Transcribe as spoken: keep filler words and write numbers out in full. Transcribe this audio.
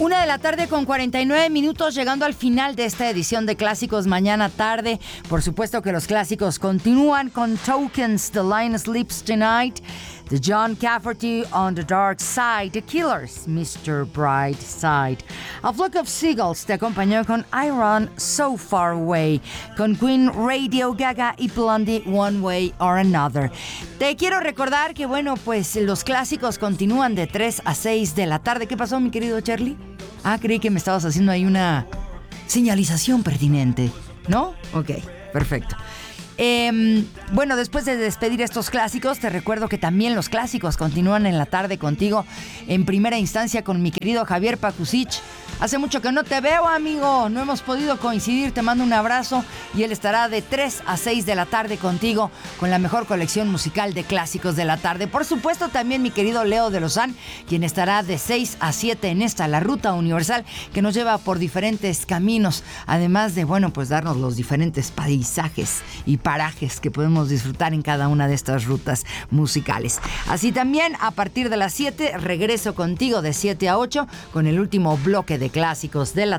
Una de la tarde con cuarenta y nueve minutos, llegando al final de esta edición de Clásicos Mañana Tarde. Por supuesto que los clásicos continúan con Tokens, The Lion Sleeps Tonight, The John Cafferty on the Dark Side, The Killers, mister Brightside. A Flock of Seagulls te acompañó con I Run So Far Away, con Queen, Radio Gaga y Blondie, One Way or Another. Te quiero recordar que, bueno, pues los clásicos continúan de tres a seis de la tarde. ¿Qué pasó, mi querido Charlie? Ah, creí que me estabas haciendo ahí una señalización pertinente, ¿no? Ok, perfecto. Eh, bueno, después de despedir estos clásicos, te recuerdo que también los clásicos continúan en la tarde contigo, en primera instancia con mi querido Javier Pacusich. Hace mucho que no te veo, amigo, no hemos podido coincidir, te mando un abrazo y él estará de tres a seis de la tarde contigo con la mejor colección musical de clásicos de la tarde. Por supuesto, también mi querido Leo de Lozán, quien estará de seis a siete en esta, la ruta universal que nos lleva por diferentes caminos, además de, bueno, pues darnos los diferentes paisajes y parajes que podemos disfrutar en cada una de estas rutas musicales. Así también, a partir de las siete, regreso contigo de siete a ocho con el último bloque de clásicos de la